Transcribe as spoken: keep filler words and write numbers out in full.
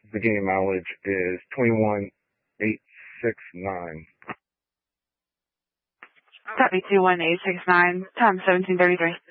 beginning mileage is twenty-one eight six nine. Copy two one eight six nine, time seventeen thirty-three.